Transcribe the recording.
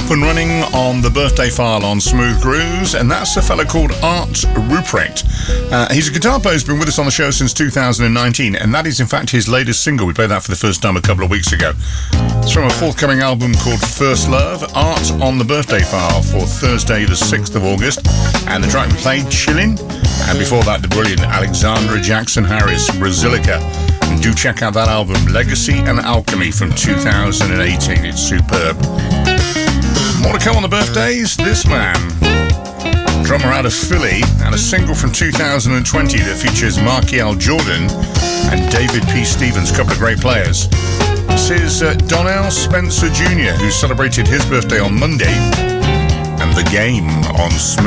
Up and running on the birthday file on Smooth Grooves, and that's a fella called Art Ruprecht. He's a guitar player who's been with us on the show since 2019, and that is in fact his latest single. We played that for the first time a couple of weeks ago. It's from a forthcoming album called First Love. Art on the birthday file for Thursday the 6th of August, and the track we played, Chillin', and before that the brilliant Alexandra Jackson Harris, Brazilica. And do check out that album, Legacy and Alchemy, from 2018. It's superb. More to come on the birthdays. This man, drummer out of Philly, and a single from 2020 that features Marky L. Jordan and David P. Stevens, a couple of great players. This is Donnell Spencer Jr., who celebrated his birthday on Monday, and The Game on Smooth.